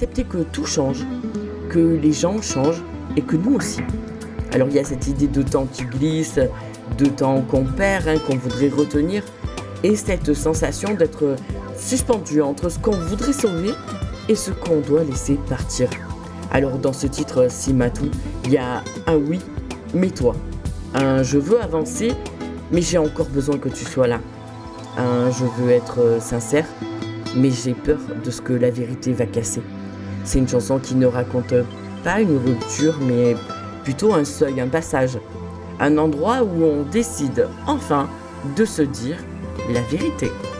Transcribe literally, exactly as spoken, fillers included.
accepter que tout change, que les gens changent et que nous aussi. Alors il y a cette idée de temps qui glisse, de temps qu'on perd, hein, qu'on voudrait retenir, et cette sensation d'être suspendu entre ce qu'on voudrait sauver et ce qu'on doit laisser partir. Alors dans ce titre Simatou, il y a un oui, mais toi. Un je veux avancer, mais j'ai encore besoin que tu sois là. Un je veux être sincère, mais j'ai peur de ce que la vérité va casser. C'est une chanson qui ne raconte pas une rupture, mais plutôt un seuil, un passage. Un endroit où on décide enfin de se dire la vérité.